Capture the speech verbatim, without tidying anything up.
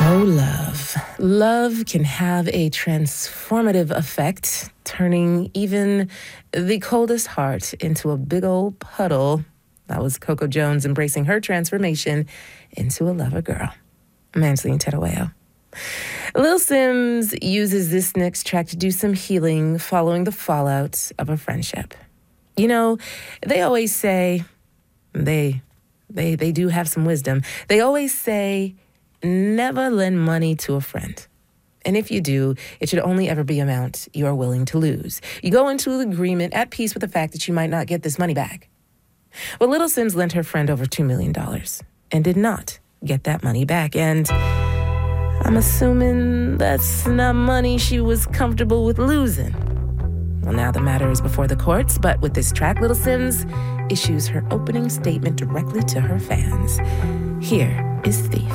Oh, love. Love can have a transformative effect, turning even the coldest heart into a big old puddle. That was Coco Jones embracing her transformation into a lover girl. I'm Angeline Tedaweo. Lil Sims uses this next track to do some healing following the fallout of a friendship. You know, they always say, they, they, they do have some wisdom. They always say, never lend money to a friend. And if you do, it should only ever be amount you are willing to lose. You go into an agreement at peace with the fact that you might not get this money back. Well, Little Sims lent her friend over two million dollars and did not get that money back. And I'm assuming that's not money she was comfortable with losing. Well, now the matter is before the courts, but with this track, Little Sims issues her opening statement directly to her fans. Here is Thief.